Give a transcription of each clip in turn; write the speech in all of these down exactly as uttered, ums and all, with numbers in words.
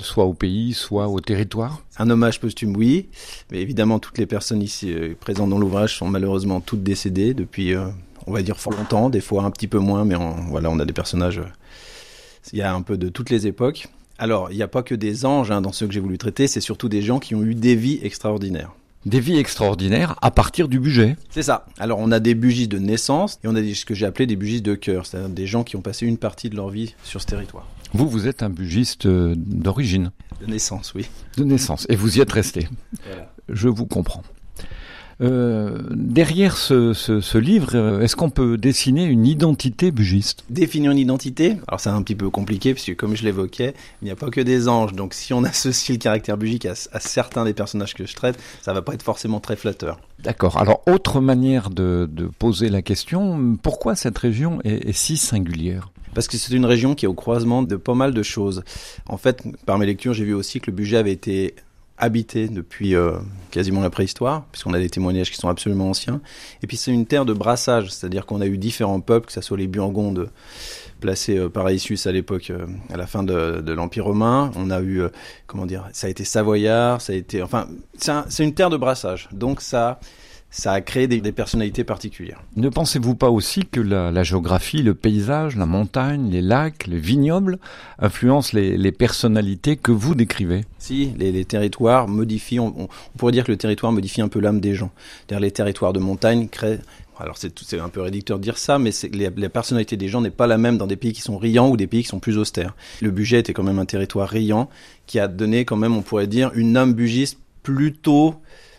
soit au pays, soit au territoire ? Un hommage posthume, oui. Mais évidemment, toutes les personnes ici euh, présentes dans l'ouvrage sont malheureusement toutes décédées depuis, euh, on va dire, fort longtemps, des fois un petit peu moins, mais on, voilà, on a des personnages... Euh, il y a un peu de toutes les époques. Alors, il n'y a pas que des anges hein, dans ceux que j'ai voulu traiter, c'est surtout des gens qui ont eu des vies extraordinaires. Des vies extraordinaires à partir du budget. C'est ça. Alors, on a des bugistes de naissance et on a des, ce que j'ai appelé des bugistes de cœur, c'est-à-dire des gens qui ont passé une partie de leur vie sur ce territoire. Vous, vous êtes un bugiste d'origine. De naissance, oui. De naissance. Et vous y êtes resté. Voilà. Je vous comprends. Euh, derrière ce, ce, ce livre, est-ce qu'on peut dessiner une identité bugiste ? Définir une identité, alors c'est un petit peu compliqué puisque comme je l'évoquais, il n'y a pas que des anges. Donc si on associe le caractère bugique à, à certains des personnages que je traite, ça va pas être forcément très flatteur. D'accord. Alors autre manière de, de poser la question, pourquoi cette région est, est si singulière ? Parce que c'est une région qui est au croisement de pas mal de choses. En fait, par mes lectures, j'ai vu aussi que le Bugey avait été habité depuis euh, quasiment la préhistoire, puisqu'on a des témoignages qui sont absolument anciens. Et puis c'est une terre de brassage, c'est-à-dire qu'on a eu différents peuples, que ce soit les Burgondes placés euh, par Aetius à l'époque, euh, à la fin de, de l'Empire romain. On a eu, euh, comment dire, ça a été savoyard, ça a été, enfin, c'est, un, c'est une terre de brassage. Donc ça, ça a créé des, des personnalités particulières. Ne pensez-vous pas aussi que la, la géographie, le paysage, la montagne, les lacs, les vignobles influencent les, les personnalités que vous décrivez ? Si, les, les territoires modifient, on, on pourrait dire que le territoire modifie un peu l'âme des gens. C'est-à-dire les territoires de montagne créent... Alors c'est, c'est un peu réducteur de dire ça, mais c'est, les, la personnalité des gens n'est pas la même dans des pays qui sont riants ou des pays qui sont plus austères. Le Bugey était quand même un territoire riant qui a donné quand même, on pourrait dire, une âme bugiste plutôt...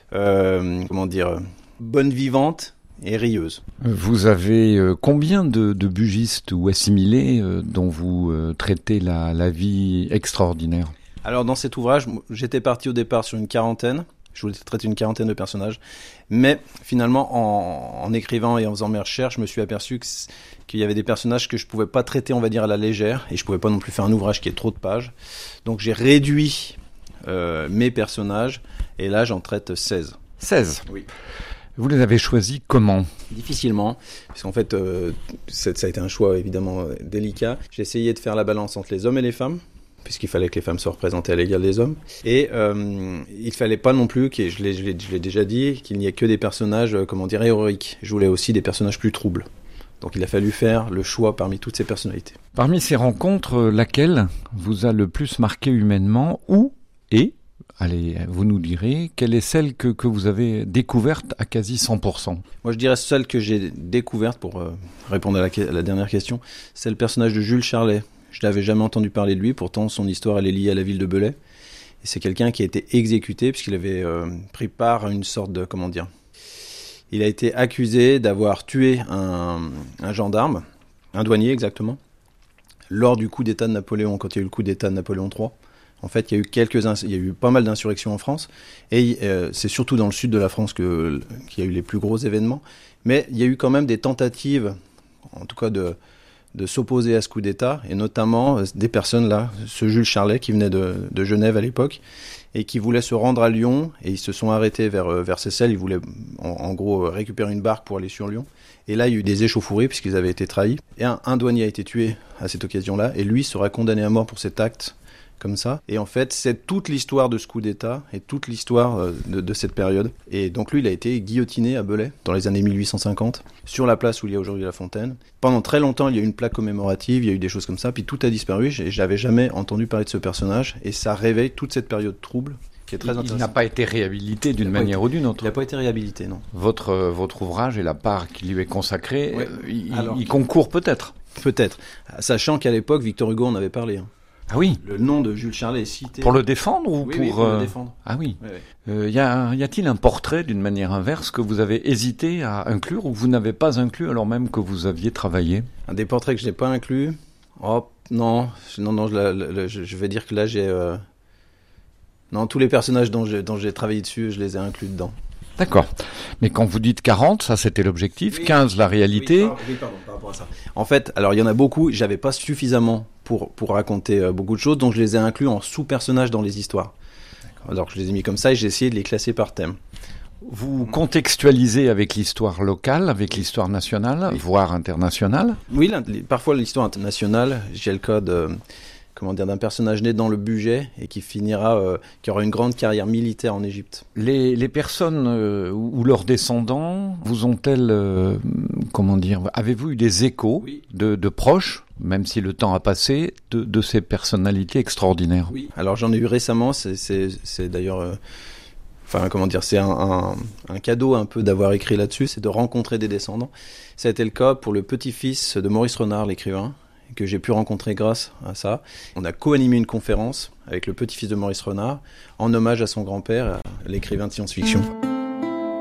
Euh, comment dire, bonne vivante et rieuse. Vous avez euh, combien de, de bugistes ou assimilés euh, dont vous euh, traitez la, la vie extraordinaire ? Alors dans cet ouvrage, j'étais parti au départ sur une quarantaine. Je voulais traiter une quarantaine de personnages. Mais finalement, en, en écrivant et en faisant mes recherches, je me suis aperçu que, qu'il y avait des personnages que je ne pouvais pas traiter, on va dire, à la légère. Et je ne pouvais pas non plus faire un ouvrage qui ait trop de pages. Donc j'ai réduit euh, mes personnages. Et là, j'en traite seize. seize ? Oui. Vous les avez choisis comment ? Difficilement, puisqu'en fait, euh, ça a été un choix évidemment euh, délicat. J'ai essayé de faire la balance entre les hommes et les femmes, puisqu'il fallait que les femmes soient représentées à l'égal des hommes. Et euh, il ne fallait pas non plus, je l'ai, je, l'ai, je l'ai déjà dit, qu'il n'y ait que des personnages, euh, comment dire, héroïques. Je voulais aussi des personnages plus troubles. Donc il a fallu faire le choix parmi toutes ces personnalités. Parmi ces rencontres, laquelle vous a le plus marqué humainement, ou et allez, vous nous direz, quelle est celle que, que vous avez découverte à quasi cent pour cent ? Moi, je dirais celle que j'ai découverte, pour euh, répondre à la, à la dernière question, c'est le personnage de Jules Charlet. Je n'avais jamais entendu parler de lui, pourtant son histoire, elle est liée à la ville de Belley. Et c'est quelqu'un qui a été exécuté, puisqu'il avait euh, pris part à une sorte de, comment dire, il a été accusé d'avoir tué un, un gendarme, un douanier exactement, lors du coup d'État de Napoléon, quand il y a eu le coup d'État de Napoléon trois. En fait, il y a eu quelques, ins- il y a eu pas mal d'insurrections en France, et euh, c'est surtout dans le sud de la France que qu'il y a eu les plus gros événements. Mais il y a eu quand même des tentatives, en tout cas de de s'opposer à ce coup d'État, et notamment euh, des personnes là, ce Jules Charlet qui venait de, de Genève à l'époque et qui voulait se rendre à Lyon, et ils se sont arrêtés vers euh, vers Seyssel. Ils voulaient en, en gros récupérer une barque pour aller sur Lyon. Et là, il y a eu des échauffourées puisqu'ils avaient été trahis. Et un, un douanier a été tué à cette occasion-là, et lui sera condamné à mort pour cet acte. Comme ça. Et en fait, c'est toute l'histoire de ce coup d'État et toute l'histoire euh, de, de cette période. Et donc lui, il a été guillotiné à Belley dans les années mille huit cent cinquante, sur la place où il y a aujourd'hui la Fontaine. Pendant très longtemps, il y a eu une plaque commémorative, il y a eu des choses comme ça, puis tout a disparu. Et j'avais jamais entendu parler de ce personnage, et ça réveille toute cette période trouble qui est très Il intéressante. n'a pas été réhabilité d'une manière été, ou d'une autre. Il n'a pas été réhabilité, non. Votre, euh, votre ouvrage et la part qui lui est consacrée, Ouais. euh, il, Alors, il concourt peut-être. Peut-être. Sachant qu'à l'époque, Victor Hugo en avait parlé. Hein. Ah oui. Le nom de Jules Charlet est cité. Pour le défendre ou oui, pour, oui, pour euh... le défendre. Ah oui. Oui, oui. Euh, y, a, y a-t-il un portrait d'une manière inverse que vous avez hésité à inclure ou que vous n'avez pas inclus alors même que vous aviez travaillé ? Un des portraits que je n'ai pas inclus. Oh non, non, non. Je, la, la, je, je vais dire que là j'ai. Euh... Non, tous les personnages dont j'ai, dont j'ai travaillé dessus, je les ai inclus dedans. D'accord. Mais quand vous dites quarante, ça c'était l'objectif, oui, quinze la réalité. Oui, pardon, oui, pardon, par rapport à ça. En fait, alors il y en a beaucoup, j'avais pas suffisamment pour, pour raconter euh, beaucoup de choses, donc je les ai inclus en sous-personnages dans les histoires. D'accord. Alors je les ai mis comme ça et j'ai essayé de les classer par thème. Vous contextualisez avec l'histoire locale, avec l'histoire nationale, oui. voire internationale. Oui, là, les, parfois l'histoire internationale, j'ai le cas de... comment dire, d'un personnage né dans le budget et qui finira, euh, qui aura une grande carrière militaire en Égypte. Les, les personnes euh, ou leurs descendants vous ont-elles, euh, comment dire, avez-vous eu des échos Oui. de, de proches, même si le temps a passé, de, de ces personnalités extraordinaires? Oui. Alors j'en ai eu récemment, c'est, c'est, c'est d'ailleurs, euh, enfin comment dire, c'est un, un, un cadeau un peu d'avoir écrit là-dessus, c'est de rencontrer des descendants. Ça a été le cas pour le petit-fils de Maurice Renard, l'écrivain, que j'ai pu rencontrer grâce à ça. On a co-animé une conférence avec le petit-fils de Maurice Renard en hommage à son grand-père, l'écrivain de science-fiction.